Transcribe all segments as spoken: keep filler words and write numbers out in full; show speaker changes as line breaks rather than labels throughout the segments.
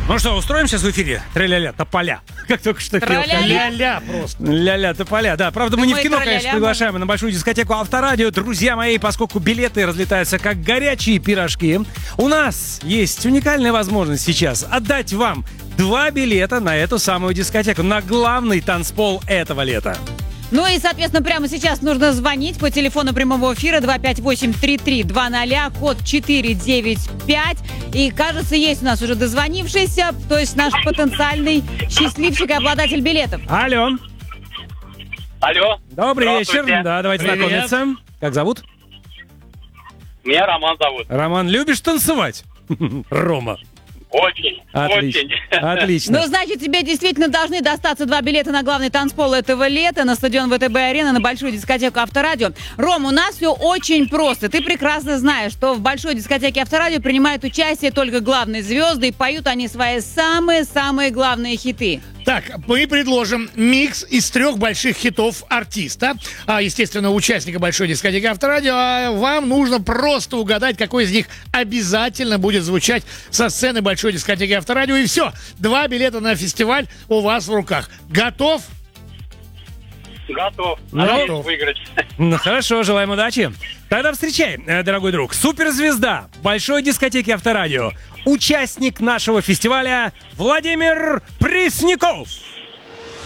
Ну что, устроим сейчас в эфире? Тра-ля-ля, тополя. Как только что пел.
Ля-ля просто.
Ля-ля, тополя, да. Правда, мы не в кино,
тра-ля-ля,
конечно, приглашаем на большую дискотеку Авторадио. Друзья мои, поскольку билеты разлетаются как горячие пирожки, у нас есть уникальная возможность сейчас отдать вам два билета на эту самую дискотеку, на главный танцпол этого лета.
Ну и, соответственно, прямо сейчас нужно звонить по телефону прямого эфира два пять восемь три три два ноль, код четыре девять пять. И, кажется, есть у нас уже дозвонившийся, то есть наш потенциальный счастливчик и обладатель билетов.
Алло.
Алло.
Добрый вечер.
Здравствуйте.
Да, давайте
Привет.
знакомиться. Как зовут?
Меня Роман зовут.
Роман, любишь танцевать? Рома.
Очень,
Отлично.
очень.
Отлично.
Ну, значит, тебе действительно должны достаться два билета на главный танцпол этого лета на стадион ВТБ-арена на большую дискотеку Авторадио. Ром, у нас все очень просто. Ты прекрасно знаешь, что в большой дискотеке Авторадио принимают участие только главные звезды, и поют они свои самые-самые главные хиты.
Так, мы предложим микс из трех больших хитов артиста, а, естественно, участника большой дискотеки Авторадио. А вам нужно просто угадать, какой из них обязательно будет звучать со сцены большой дискотеки Авторадио. И все, два билета на фестиваль у вас в руках. Готов?
Готов.
Ну,
Надеюсь
готов.
выиграть.
Ну, хорошо, желаем удачи. Тогда встречай, э, дорогой друг, суперзвезда большой дискотеки Авторадио, участник нашего фестиваля Владимир Пресняков.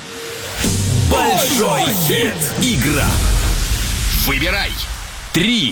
Большой хит. Игра. Выбирай. Три,